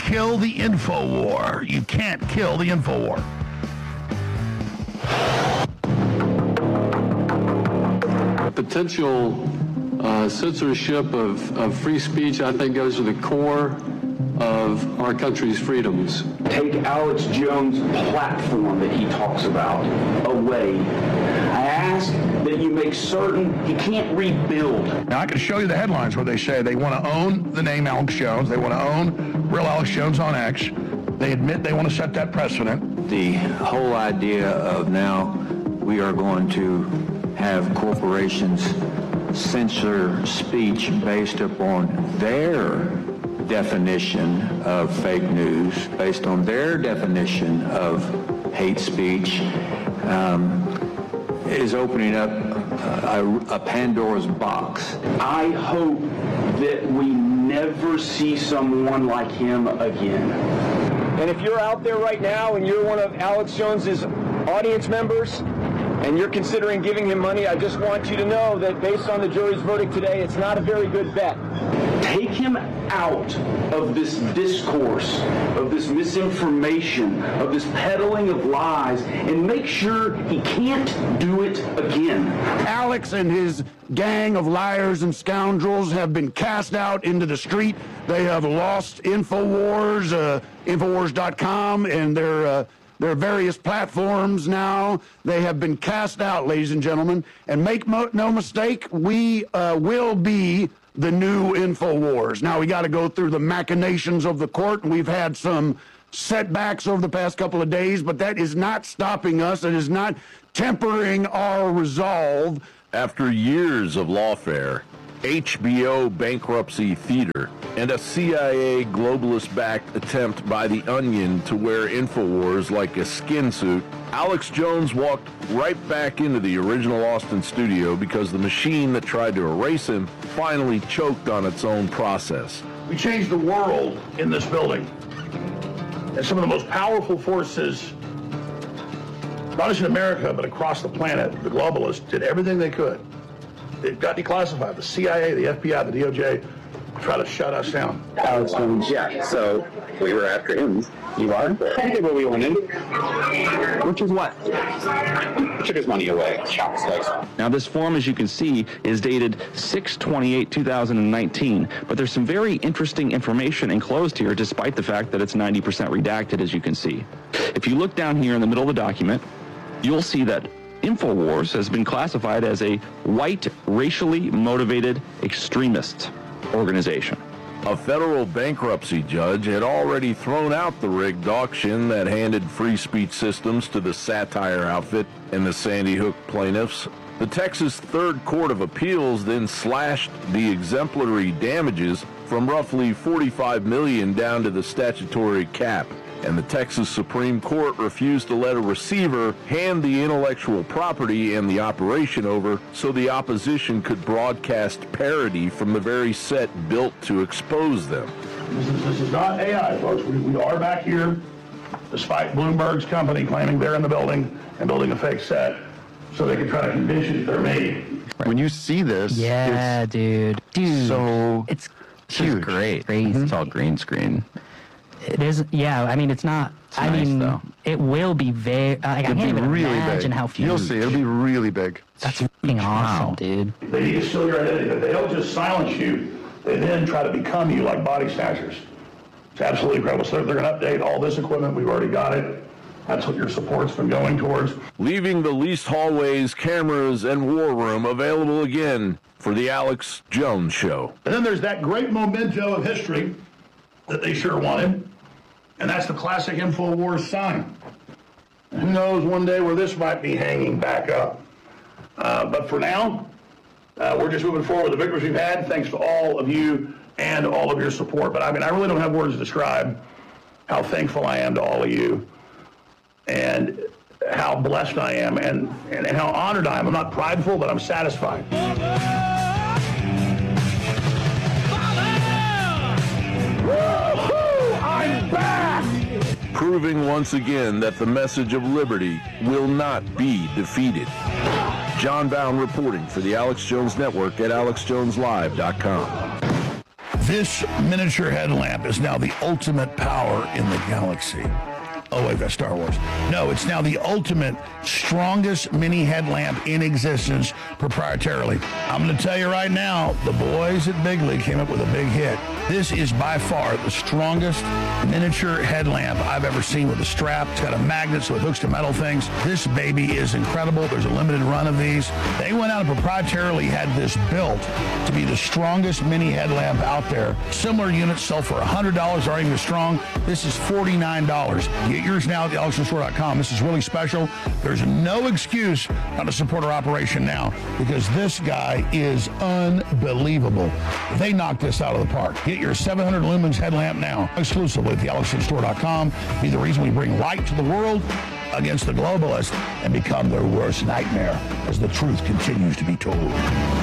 kill the info war. You can't kill the info war. Potential censorship of free speech, I think, goes to the core of our country's freedoms. Take Alex Jones' platform that he talks about away. I ask that you make certain he can't rebuild. Now, I can show you the headlines where they say they want to own the name Alex Jones. They want to own real Alex Jones on X. They admit they want to set that precedent. The whole idea of now we are going to have corporations censor speech based upon their definition of fake news, based on their definition of hate speech, is opening up a Pandora's box. I hope that we never see someone like him again. And if you're out there right now and you're one of Alex Jones's audience members and you're considering giving him money, I just want you to know that based on the jury's verdict today, it's not a very good bet. Take him out of this discourse, of this misinformation, of this peddling of lies, and make sure he can't do it again. Alex and his gang of liars and scoundrels have been cast out into the street. They have lost InfoWars, Infowars.com, and their various platforms now. They have been cast out, ladies and gentlemen. And make no mistake, we will be the new InfoWars. Now, we got to go through the machinations of the court, and we've had some setbacks over the past couple of days, but that is not stopping us. It is not tempering our resolve. After years of lawfare, HBO bankruptcy theater, and a CIA globalist-backed attempt by The Onion to wear InfoWars like a skin suit, Alex Jones walked right back into the original Austin studio because the machine that tried to erase him finally choked on its own process. We changed the world in this building. And some of the most powerful forces, not just in America, but across the planet, the globalists, did everything they could. It got declassified. The CIA, the FBI, the DOJ, try to shut us down. Alex Jones, yeah. So we were after him. You are? I did what we wanted. Which is what? Took his money away. Now, this form, as you can see, is dated 6/28/2019, but there's some very interesting information enclosed here, despite the fact that it's 90% redacted, as you can see. If you look down here in the middle of the document, you'll see that InfoWars has been classified as a white, racially motivated extremist organization. A federal bankruptcy judge had already thrown out the rigged auction that handed free speech systems to the satire outfit and the Sandy Hook plaintiffs. The Texas Third Court of Appeals then slashed the exemplary damages from roughly $45 million down to the statutory cap. And the Texas Supreme Court refused to let a receiver hand the intellectual property and the operation over so the opposition could broadcast parody from the very set built to expose them. This is not AI, folks. We are back here, despite Bloomberg's company claiming they're in the building and building a fake set so they can try to convince you that they're me. When you see this, yeah, dude, so it's huge. Great, crazy. It's all green screen. It is, yeah. I mean, it's not. It's nice, though. It will be very. I can't even really imagine big. how huge. You'll see. It'll be really big. That's fucking awesome, dude. They need to steal your identity. They don't just silence you. They then try to become you like body snatchers. It's absolutely incredible. So they're going to update all this equipment. We've already got it. That's what your support's been going towards. Leaving the leased hallways, cameras, and war room available again for the Alex Jones Show. And then there's that great memento of history that they sure wanted, and that's the classic InfoWars sign. And who knows one day where this might be hanging back up. But for now, we're just moving forward with the victories we've had, thanks to all of you and all of your support. But I mean, I really don't have words to describe how thankful I am to all of you and how blessed I am and how honored I am. I'm not prideful, but I'm satisfied. I'm back! Proving once again that the message of liberty will not be defeated. John Bound reporting for the Alex Jones Network at alexjoneslive.com. This miniature headlamp is now the ultimate power in the galaxy. Oh, wait, that's Star Wars. No, it's now the ultimate, strongest mini headlamp in existence proprietarily. I'm going to tell you right now, the boys at Big League came up with a big hit. This is by far the strongest miniature headlamp I've ever seen with a strap. It's got a magnet so it hooks to metal things. This baby is incredible. There's a limited run of these. They went out and proprietarily had this built to be the strongest mini headlamp out there. Similar units sell for $100, aren't even as strong. This is $49. Get yours now at thealexjonesstore.com. This is really special. There's no excuse not to support our operation now because this guy is unbelievable. They knocked this out of the park. Get your 700 lumens headlamp now exclusively at thealexjonesstore.com. Be the reason we bring light to the world against the globalists and become their worst nightmare as the truth continues to be told.